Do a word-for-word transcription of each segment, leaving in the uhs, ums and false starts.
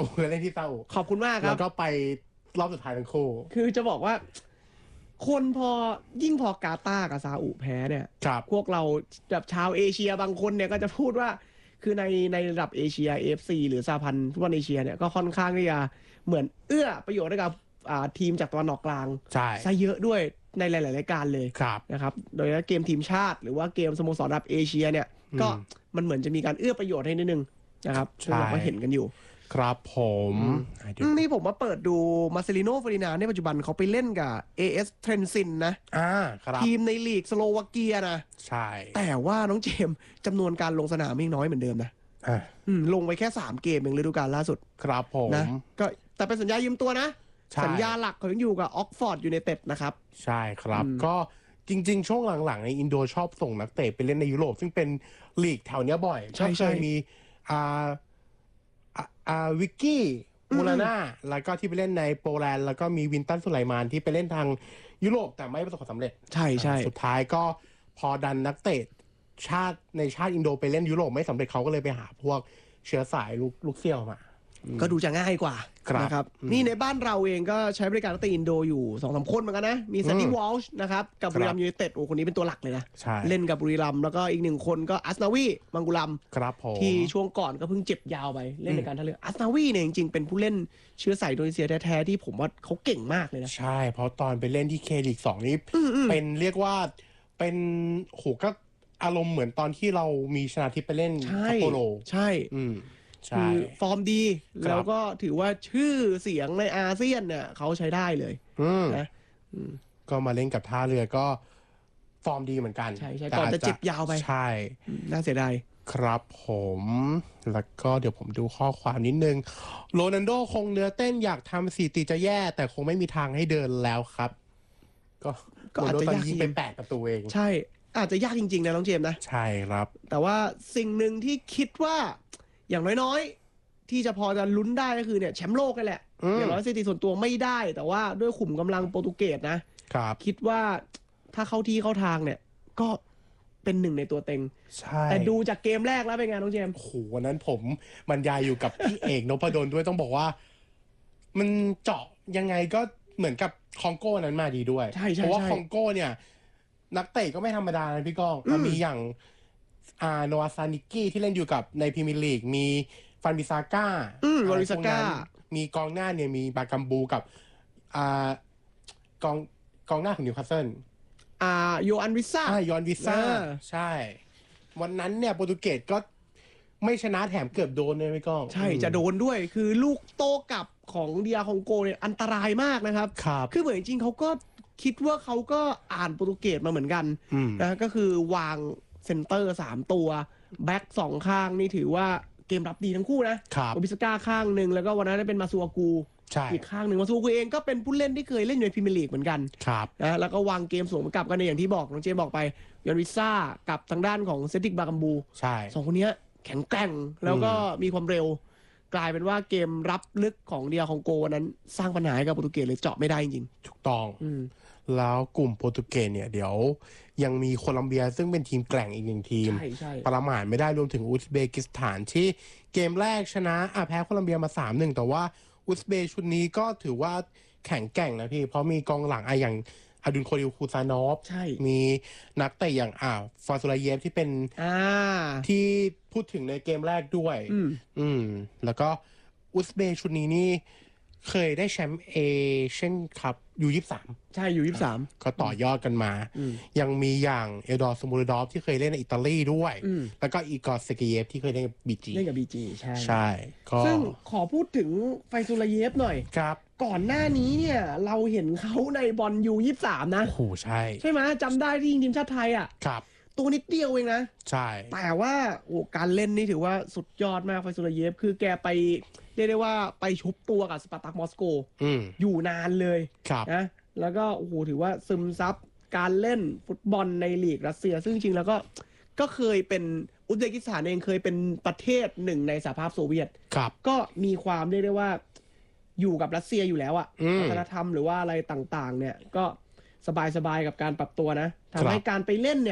อุเล่นที่ซาอุขอบคุณมากครับแล้วก็ไปรอบสุดท้ายทั้งคู่คือจะบอกว่าคนพอยิ่งพอกาตาร์กับซาอุแพ้เนี่ยพวกเราแบบชาวเอเชียบางคนเนี่ยก็จะพูดว่าคือในในระดับเอเชีย เอ เอฟ ซี หรือสหพันธ์ฟุตบอลเอเชียเนี่ยก็ค่อนข้างที่จะเหมือนเอื้อประโยชน์ให้กับทีมจากตะวันออกกลางซะเยอะด้วยในหลายๆรายการเลยนะครับโดยเฉพาะเกมทีมชาติหรือว่าเกมสโมสรระดับเอเชียเนี่ยก็มันเหมือนจะมีการเอื้อประโยชน์ให้นิดนึงนะครับเราก็เห็นกันอยู่ครับผมนี่ผมมาเปิดดูมาร์เซลิโนเฟอร์ดินานด์ในปัจจุบันเขาไปเล่นกับ เอ เอส เทรนซินนะทีมในลีกสโลวาเกียนะใช่แต่ว่าน้องเจมส์จำนวนการลงสนามไม่น้อยเหมือนเดิมนะลงไปแค่สามเกมเองฤดูกาลล่าสุดครับผมนะก็แต่เป็นสัญญายืมตัวนะสัญญาหลักเขายังอยู่กับออกฟอร์ดยูไนเต็ดนะครับใช่ครับก็จริงๆช่วงหลังๆในอินโดชอบส่งนักเตะไปเล่นในยุโรปซึ่งเป็นลีกแถวเนี้ยบ่อยก็เคยมีอ่าอ่าวิกกี้มูลาน่าแล้วก็ที่ไปเล่นในโปแลนด์แล้วก็มีวินตันสุไลมานที่ไปเล่นทางยุโรปแต่ไม่ประสบความสำเร็จใช่ใช่สุดท้ายก็พอดันนักเตะชาติในชาติอินโดไปเล่นยุโรปไม่สำเร็จเขาก็เลยไปหาพวกเชื้อสายลูกลูกเซี่ยวมาก็ดูจะง่ายกว่านะครับนี่ในบ้านเราเองก็ใช้บริการนักเตะอินโดอยู่ สองสาม คนเหมือนกันนะมีซันนี่วอลช์นะครับกับบุรีรัมย์ยูไนเต็ดโอ้คนนี้เป็นตัวหลักเลยนะเล่นกับบุรีรัมย์แล้วก็อีกหนึ่งคนก็อัสนาวีมังกุลัมที่ช่วงก่อนก็เพิ่งเจ็บยาวไปเล่นในการท่าเรืออัสนาวีเนี่ยจริงๆเป็นผู้เล่นเชื้อสายอินโดนีเซียแท้ๆที่ผมว่าเขาเก่งมากเลยนะใช่เพราะตอนไปเล่นที่เคลีกสองนี้เป็นเรียกว่าเป็นโหก็อารมณ์เหมือนตอนที่เรามีชนาทิพย์ไปเล่นซัปโปโรใช่คือฟอร์มดีแล้วก็ถือว่าชื่อเสียงในอาเซียนเนี่ยเขาใช้ได้เลยนะก็มาเล่นกับท่าเรือก็ฟอร์มดีเหมือนกันใช่ใช่ก่อนจะเจ็บยาวไปใช่น่าเสียดายครับผมแล้วก็เดี๋ยวผมดูข้อความนิดนึงโรนัลโดคงเนื้อเต้นอยากทำสถิติจะแย่แต่คงไม่มีทางให้เดินแล้วครับก็ก็อาจจะยากยิงไปแปดประตูเองใช่อาจจะยากจริงๆนะน้องเจมส์นะใช่ครับแต่ว่าสิ่งหนึ่งที่คิดว่าอย่างน้อยๆที่จะพอจะลุ้นได้ก็คือเนี่ยแชมป์โลกกันแหละอย่างน้อยสถิติส่วนตัวไม่ได้แต่ว่าด้วยขุมกำลังโปรตุเกสนะครับคิดว่าถ้าเข้าที่เข้าทางเนี่ยก็เป็นหนึ่งในตัวเต็งใช่แต่ดูจากเกมแรกแล้วเป็นไงน้องเจมส์โหวันนั้นผมบรรยายอยู่กับพี่เอกนพดลด้วยต้องบอกว่ามันเจาะยังไงก็เหมือนกับคองโก้นั้นมาดีด้วยเพราะว่าคองโก้เนี่ยนักเตะก็ไม่ธรรมดานะพี่ก้องมีอย่างอ่าโนอาซานิกี้ที่เล่นอยู่กับในพรีเมียร์ลีกมีฟันบิซาก้าวาริซาก้ามีกองหน้าเนี่ยมีบากัมบูกับอ่ากองกองหน้าของนิวคาสเซิลอ่าโยอันวิซ่าอ่าโยอันวิซ่าใช่วันนั้นเนี่ยโปรตุเกสก็ไม่ชนะแถมเกือบโดนเลยพี่ก้องใช่จะโดนด้วยคือลูกโต้กลับของเดียคองโกเนี่ยอันตรายมากนะครับครับคือเหมือนจริงเขาก็คิดว่าเขาก็อ่านโปรตุเกสมาเหมือนกันนะก็คือวางเซนเตอร์สามตัวแบ็คสองข้างนี่ถือว่าเกมรับดีทั้งคู่นะโอบิสก้าข้างหนึ่งแล้วก็วันนั้นได้เป็นมาซัวกูอีกข้างหนึ่งมาซัวกูเองก็เป็นผู้เล่นที่เคยเล่นในพรีเมียร์ลีกเหมือนกันนะแล้วก็วางเกมสวนกลับกันในอย่างที่บอกน้องเจมบอกไปยอนวิซ่ากับทางด้านของเซติกบากัมบูสองคนนี้แข็งแกร่งแล้วก็มีความเร็วกลายเป็นว่าเกมรับลึกของเดียคองโกนั้นสร้างปัญหาให้กับโปรตุเกสเลยเจาะไม่ได้จริงถูกต้องแล้วกลุ่มโปรตุเกสเนี่ยเดี๋ยวยังมีโคลัมเบียซึ่งเป็นทีมแกร่งอีกหนึ่งทีมประมาทไม่ได้รวมถึงอุซเบกิสถานที่เกมแรกชนะอ่ะแพ้โคลัมเบียมา สามหนึ่ง แต่ว่าอุซเบกชุดนี้ก็ถือว่าแข็งแกร่งนะพี่เพราะมีกองหลังอ่ะอย่างอดุลโคดิลคูซานอฟมีนักเตะอย่างอ่าฟาซูลาเยฟที่เป็นที่พูดถึงในเกมแรกด้วยอืมแล้วก็อุซเบกชุดนี้นี่เคยได้แชมป์เอเชียนคัพยูยี่สิบสามใช่ยูยี่สิบสามก็ต่อยอดกันมายังมีอย่างเอลดอร์สมูรดอฟที่เคยเล่นในอิตาลีด้วยแล้วก็อีกอร์เซเกเยฟที่เคยเล่นกับบีจีเล่นกับบีจีใช่ใช่ก็ซึ่งขอพูดถึงไฟซูลาเยฟหน่อยครับก่อนหน้านี้เนี่ยเราเห็นเขาในบอลยูยี่สิบสามนะโอ้โหใช่ใช่ไหมจำได้ที่ยิงทีมชาติไทยอ่ะครับตัวนิดเดียวเองนะใช่แต่ว่าโอ้การเล่นนี่ถือว่าสุดยอดมากไฟซูลาเยฟคือแกไปเรียกได้ว่าไปชุบตัวกับสปาร์ตักมอสโกอยู่นานเลยนะแล้วก็โอ้โหถือว่าซึมซับการเล่นฟุตบอลในลีกรัสเซียซึ่งจริงแล้วก็ก็เคยเป็นอุซเบกิสถานเองเคยเป็นประเทศหนึ่งในสหภาพโซเวียตก็มีความเรียกได้ว่าอยู่กับรัสเซียอยู่แล้วอะวัฒนธรรมหรือว่าอะไรต่างๆเนี่ยก็สบายๆกับการปรับตัวนะทำให้การไปเล่นเนี่ย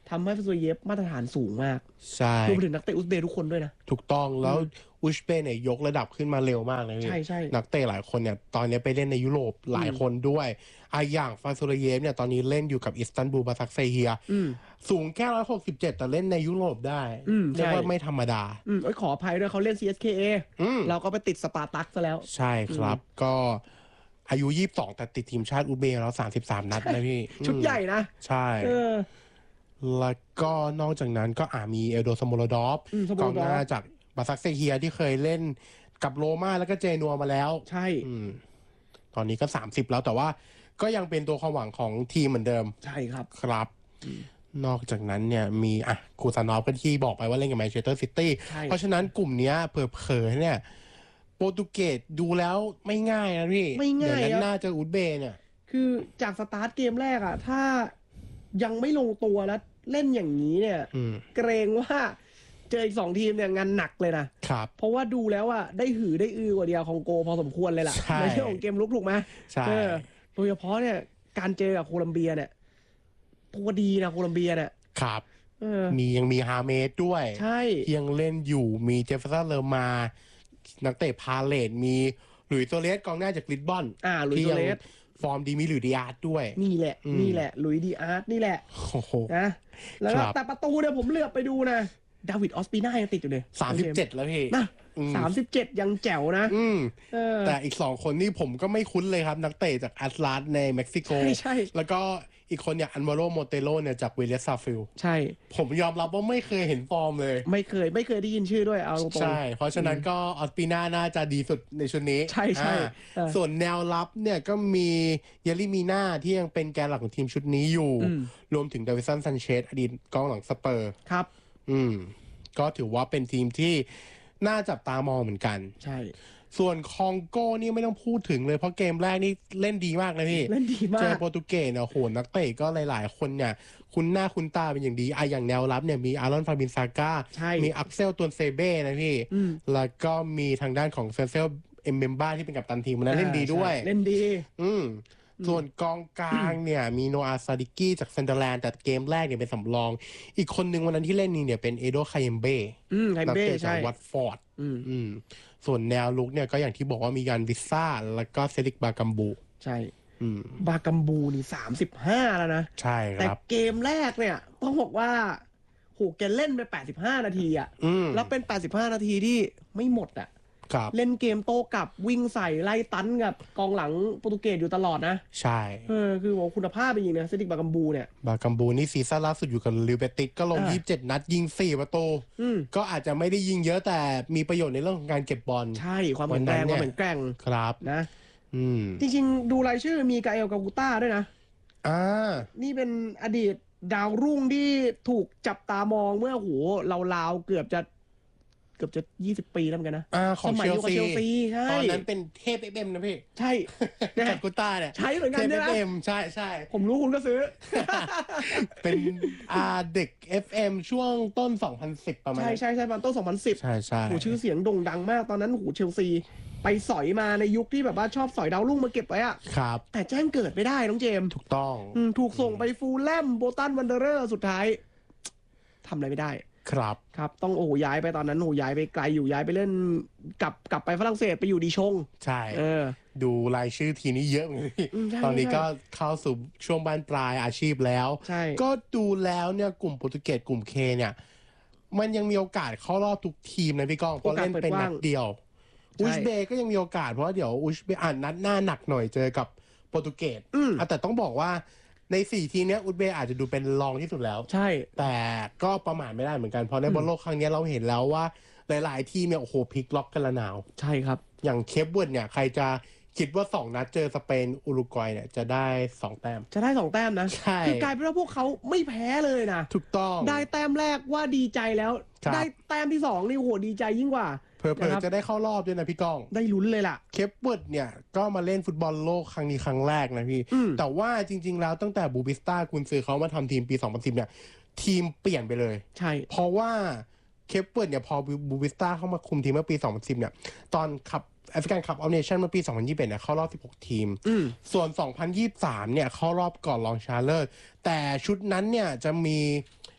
ทำให้ฟาซูเยฟมาตรฐานสูงมากใช่รวมถึงนักเตะอุซเบย์ทุกคนด้วยนะถูกต้องแล้วอุซเบย์เนี่ยยกระดับขึ้นมาเร็วมากเลยใช่ใช่นักเตะหลายคนเนี่ยตอนนี้ไปเล่นในยุโรปหลายคนด้วยอ่ะอย่างฟาซูเยฟเนี่ยตอนนี้เล่นอยู่กับอิสตันบูลบาซักเซเฮียสูงแค่ร้อยหกสิบเจ็ดแต่เล่นในยุโรปได้เรียกว่าไม่ธรรมดาอืมขออภัยด้วยเขาเล่น ซี เอส เค เอ เราก็ไปติดสปาร์ตักซะแล้วใช่ครับก็อายุยี่สิบสองแต่ติดทีมชาติอุซเบย์แล้วสามสิบสามนัดนะพี่ชุดใหญ่นะใช่แล้วก็นอกจากนั้นก็อามีเอลโดสโมโลดอฟกองหน้าจากบาซักเซเฮียที่เคยเล่นกับโรม่าแล้วก็เจนัวมาแล้วใช่ตอนนี้ก็สามสิบแล้วแต่ว่าก็ยังเป็นตัวความหวังของทีมเหมือนเดิมใช่ครับครับนอกจากนั้นเนี่ยมีอ่ะคูซานอฟก็ที่บอกไปว่าเล่นกับแมนเชสเตอร์ซิตี้เพราะฉะนั้นกลุ่มนี้เผลอๆเนี่ยโปรตุเกสดูแล้วไม่ง่ายนะพี่ไม่ง่ายเดี๋ยวน่าจะอุซเบย์เนี่ยคือจากสตาร์ทเกมแรกอะถ้ายังไม่ลงตัวแล้วเล่นอย่างนี้เนี่ยเกรงว่าเจออีกสองทีมเนี่ยงานหนักเลยนะครับเพราะว่าดูแล้วอะได้หือได้อือกว่าเดียวของโกพอสมควรเลยล่ะในเรื่องของเกมลุกถูกไหมใช่โดยเฉพาะเนี่ยการเจอกับโคลัมเบียเนี่ยตัวดีนะโคลัมเบียเนี่ยครับมียังมีฮาเมสด้วยใช่ยังเล่นอยู่มีเจฟเฟอร์สันเลอร์มานักเตะพาเลตมีหลุยส์โซเลสกองหน้าจากลิสบอนอ่าหลุยส์โซเลสฟอร์มดีมีหลุยส์ดิอาร์ตด้วยนี่แหละนี่แหละหลุยส์ดิอาร์ตนี่แหละโอ้โหนะแล้วแต่ประตูเนี่ยผมเลือกไปดูนะดาวิดออสปีน่ายังติดอยู่เลยสามสิบเจ็ดแล้วพี่นะสามสิบเจ็ดยังแจ๋วนะแต่อีกสองคนนี่ผมก็ไม่คุ้นเลยครับนักเตะจากแอตลาสในเม็กซิโกใช่แล้วก็อีกคนอย่างอันวาโรโมเตโลเนี่ยจากเวเลสซาฟิลใช่ผมยอมรับว่าไม่เคยเห็นฟอร์มเลยไม่เคยไม่เคยได้ยินชื่อด้วยเอาตรงๆใช่เพราะฉะนั้นก็ออสปีน่าน่าจะดีสุดในชุดนี้ใช่ใช่ส่วนแนวรับเนี่ยก็มีเยลิมีน่าที่ยังเป็นแกนหลักของทีมชุดนี้อยู่รวมถึงเดวิสันซันเชสอดีตกองหลังสเปอร์ครับอืมก็ถือว่าเป็นทีมที่น่าจับตามองเหมือนกันใช่ส่วนคองโก้นี่ไม่ต้องพูดถึงเลยเพราะเกมแรกนี่เล่นดีมากเลยพี่เล่นดีมากเจอโปรตุเกสเนี่ยโหนักเตะก็หลายๆคนเนี่ยคุณหน้าคุณตาเป็นอย่างดีไออย่างแนวรับเนี่ยมีอารอนฟาบินซาก้ามีอักเซลตวนเซเบ้นะพี่แล้วก็มีทางด้านของเซนเซลเอ็มเบมบ้าที่เป็นกัปตันทีมนั้นเล่นดีด้วยเล่นดีอืมส่วนกองกลางเนี่ยมีโนอาซาดิกี้จากเซนเดอร์แลนด์แต่เกมแรกเนี่ยเป็นสำรองอีกคนหนึ่งวันนั้นที่เล่นนี่เนี่ยเป็นเอโดคาเยมเบ้นักเตะจากวัตฟอร์ดส่วนแนวลุกเนี่ยก็อย่างที่บอกว่ามีการวิซ่าแล้วก็เซริกบากัมบูใช่บากัมบูนี่สามสิบห้าแล้วนะใช่ครับแต่เกมแรกเนี่ยต้องบอกว่าโหแกเล่นไปแปดสิบห้านาทีอ่ะแล้วเป็นแปดสิบห้านาทีที่ไม่หมดอ่ะเล่นเกมโต้กลับวิ่งใส่ไล่ตันกับกองหลังโปรตุเกสอยู่ตลอดนะใช่เออคือว่าคุณภาพเป็นอย่างนี้นะเซติกบากัมบูเนี่ยบากัมบูนี่ซีซั่นล่าสุดอยู่กับลิเบติสก็ลงยี่สิบเจ็ดนัดยิงสี่ประตูก็อาจจะไม่ได้ยิงเยอะแต่มีประโยชน์ในเรื่องของการเก็บบอลใช่ความแข็งแรงความแข็งแกร่งครับนะจริงๆดูรายชื่อมีกาเอลกากูต้าด้วยนะอ่านี่เป็นอดีตดาวรุ่งที่ถูกจับตามองเมื่อโหเราลาวเกือบจะเกือบจะยี่สิบปีแล้วเหมือนกันนะอ่าของเชลซีใช่ตอนนั้นเป็นเทพ เอฟ เอ็ม นะพี่ใช่กากูต้าเนี่ยใช่เหมือนกันนะเทพ เอฟ เอ็ม ใช่ใช่ผมรู้คุณก็ซื้อเป็นอ่าเด็ก เอฟ เอ็ม ช่วงต้นสองพันสิบประมาณใช่ใช่ใช่ต้นสองพันสิบใช่ใช่โหชื่อเสียงโด่งดังมากตอนนั้นโหเชลซีไปสอยมาในยุคที่แบบว่าชอบสอยดาวรุ่งมาเก็บไว้อะครับแต่แจ้งเกิดไม่ได้น้องเจมถูกต้องถูกส่งไปฟูลแลมโบตันวันเดอร์สุดท้ายทำอะไรไม่ได้ครับครับต้องโอ้ย้ายไปตอนนั้นโอ้ย้ายไปไกลอยู่ย้ายไปเล่นกลับกลับไปฝรั่งเศสไปอยู่ดีชงใช่เออดูรายชื่อทีนี้เยอะเลยตอนนี้ก็เข้าสู่ช่วงบ้านปลายอาชีพแล้วก็ดูแล้วเนี่ยกลุ่มโปรตุเกสกลุ่มเคเนี่ยมันยังมีโอกาสเข้ารอบทุกทีมนะพี่ก้องเพราะเล่นเป็นนัดเดียวอุซเบย์ก็ยังมีโอกาสเพราะเดี๋ยวอุซเบย์อ่านนัดหน้าหนักหน่อยเจอกับโปรตุเกสแต่ต้องบอกว่าในสี่ทีมนี้อุซเบย์อาจจะดูเป็นรองที่สุดแล้วใช่แต่ก็ประมาทไม่ได้เหมือนกันเพราะในบอลโลกครั้งนี้เราเห็นแล้วว่าหลายๆทีมเนี่ยโอ้โหพลิกล็อกกันละนาวใช่ครับอย่างเคปเวิร์ดเนี่ยใครจะคิดว่าสองนัดเจอสเปนอุรุกวัยเนี่ยจะได้สองแต้มจะได้สองแต้มนะใช่คือกลายเป็นว่าพวกเขาไม่แพ้เลยนะถูกต้องได้แต้มแรกว่าดีใจแล้วได้แต้มที่สองนี่โหดีใจยิ่งกว่าเผื่อๆจะได้เข้ารอบด้วยนะพี่ก้องได้ลุ้นเลยล่ะเคปเวิร์ดเนี่ยก็มาเล่นฟุตบอลโลกครั้งนี้ครั้งแรกนะพี่แต่ว่าจริงๆแล้วตั้งแต่บูบิสต้ากุนซือเขามาทำทีมปีสองพันสิบเนี่ยทีมเปลี่ยนไปเลยใช่เพราะว่าเคปเวิร์ดเนี่ยพอบูบิสต้าเข้ามาคุมทีมเมื่อปีสองพันสิบเนี่ยตอนขับแอฟริกันคัพออฟเนชั่นเมื่อปีสองพันยี่สิบเอ็ดเนี่ยเข้ารอบสิบหกทีมส่วนสองพันยี่สิบสามเนี่ยเข้ารอบก่อนรองชนะเลิศแต่ชุดนั้นเนี่ยจะมี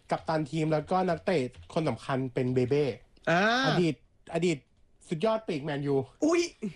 กัปตันทีมแล้วก็นักเตะคนสำคัญเป็นเบเบ้อดีตอดีตสุดยอดปีกแมนยูอุ้ย